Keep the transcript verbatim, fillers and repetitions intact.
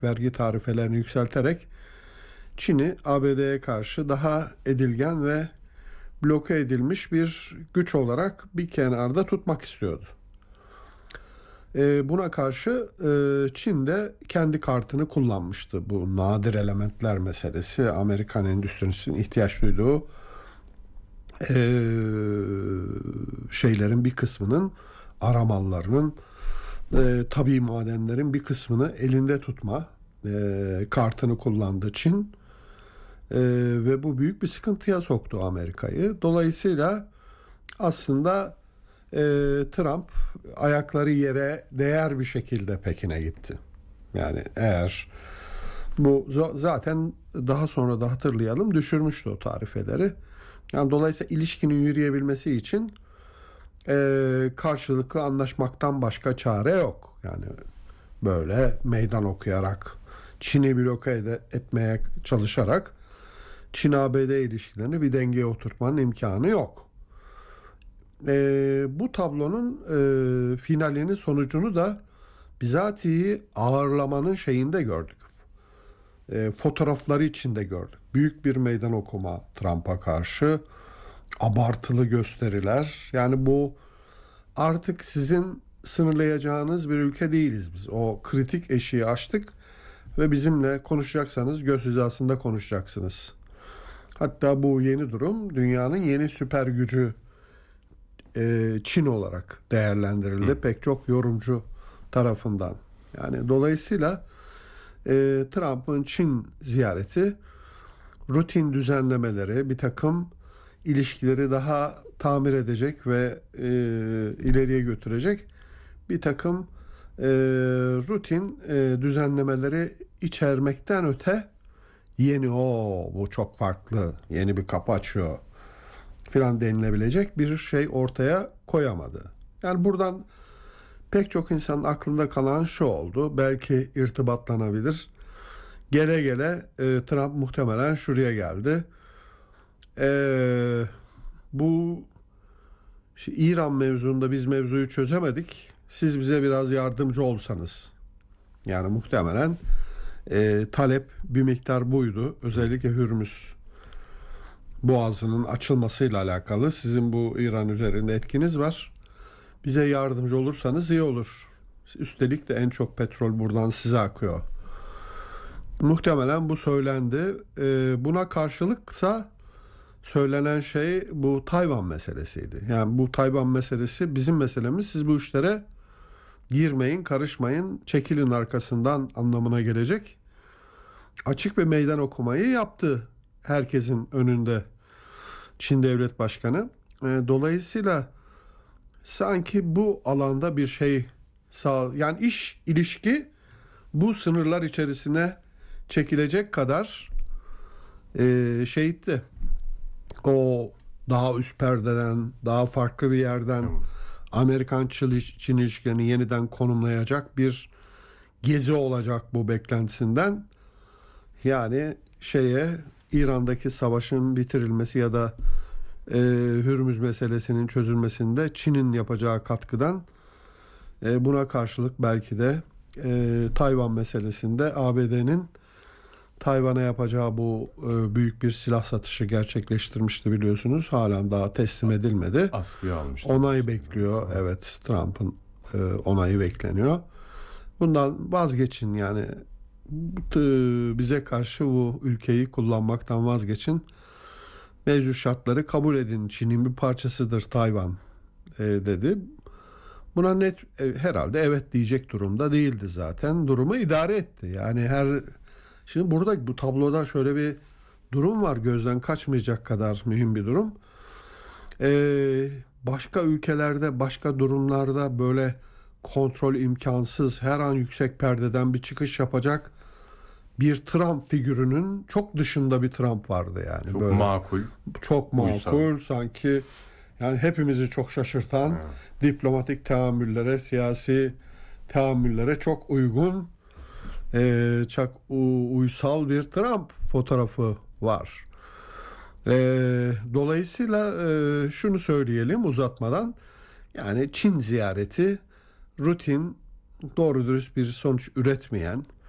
vergi tarifelerini yükselterek Çin'i A B D'ye karşı daha edilgen ve bloke edilmiş bir güç olarak bir kenarda tutmak istiyordu. E, buna karşı e, Çin de kendi kartını kullanmıştı. Bu nadir elementler meselesi, Amerikan endüstrisinin ihtiyaç duyduğu e, şeylerin bir kısmının, aramallarının, e, tabii madenlerin bir kısmını elinde tutma e, kartını kullandı Çin. E, ve bu büyük bir sıkıntıya soktu Amerika'yı. Dolayısıyla aslında e, Trump ayakları yere değer bir şekilde Pekin'e gitti. Yani eğer bu zaten daha sonra da hatırlayalım düşürmüştü o tarifeleri. Yani dolayısıyla ilişkinin yürüyebilmesi için e, karşılıklı anlaşmaktan başka çare yok. Yani böyle meydan okuyarak, Çin'i bloke etmeye çalışarak Çin-A B D ilişkilerini bir dengeye oturtmanın imkanı yok. E, bu tablonun e, finalinin sonucunu da bizatihi ağırlamanın şeyinde gördük. E, fotoğrafları içinde gördük. Büyük bir meydan okuma Trump'a karşı, abartılı gösteriler. Yani bu artık sizin sınırlayacağınız bir ülke değiliz biz. O kritik eşiği aştık ve bizimle konuşacaksanız göz hizasında konuşacaksınız. Hatta bu yeni durum dünyanın yeni süper gücü e, Çin olarak değerlendirildi. Hı. Pek çok yorumcu tarafından. Yani dolayısıyla e, Trump'ın Çin ziyareti rutin düzenlemeleri, bir takım ilişkileri daha tamir edecek ve e, ileriye götürecek bir takım e, rutin e, düzenlemeleri içermekten öte yeni o bu çok farklı, yeni bir kapı açıyor filan denilebilecek bir şey ortaya koyamadı. Yani buradan pek çok insanın aklında kalan şu oldu. Belki irtibatlanabilir. Gele gele e, Trump muhtemelen şuraya geldi. E, bu işte İran mevzunda biz mevzuyu çözemedik. Siz bize biraz yardımcı olsanız. Yani muhtemelen e, talep bir miktar buydu. Özellikle Hürmüz Boğazı'nın açılmasıyla alakalı. Sizin bu İran üzerinde etkiniz var. Bize yardımcı olursanız iyi olur. Üstelik de en çok petrol buradan size akıyor. Muhtemelen bu söylendi. Ee, buna karşılıksa söylenen şey bu Tayvan meselesiydi. Yani bu Tayvan meselesi bizim meselemiz. Siz bu işlere girmeyin, karışmayın, çekilin arkasından anlamına gelecek. Açık bir meydan okumayı yaptı herkesin önünde Çin Devlet Başkanı. Ee, dolayısıyla sanki bu alanda bir şey sağ, yani iş ilişki bu sınırlar içerisine çekilecek kadar e, şeydi. O daha üst perdeden, daha farklı bir yerden Amerikan-Çin ilişkilerini yeniden konumlayacak bir gezi olacak bu beklentisinden. Yani şeye İran'daki savaşın bitirilmesi ya da e, Hürmüz meselesinin çözülmesinde Çin'in yapacağı katkıdan e, buna karşılık belki de e, Tayvan meselesinde A B D'nin Tayvan'a yapacağı bu e, büyük bir silah satışı gerçekleştirmişti biliyorsunuz. Halen daha teslim edilmedi. Askıya almıştı. Onay bekliyor. Evet, Trump'ın e, onayı bekleniyor. Bundan vazgeçin yani. Bize karşı bu ülkeyi kullanmaktan vazgeçin. Mevcut şartları kabul edin. Çin'in bir parçasıdır Tayvan e, dedi. Buna net e, herhalde evet diyecek durumda değildi zaten. Durumu idare etti. Yani her şimdi burada bu tabloda şöyle bir durum var, gözden kaçmayacak kadar mühim bir durum. Ee, başka ülkelerde, başka durumlarda böyle kontrol imkansız, her an yüksek perdeden bir çıkış yapacak bir Trump figürünün çok dışında bir Trump vardı yani. Çok böyle, makul. Çok makul, uysal. sanki yani hepimizi çok şaşırtan, evet, diplomatik tahammüllere, siyasi tahammüllere çok uygun, e, çok uysal bir Trump fotoğrafı var. E, dolayısıyla e, şunu söyleyelim uzatmadan, yani Çin ziyareti rutin, doğru dürüst bir sonuç üretmeyen,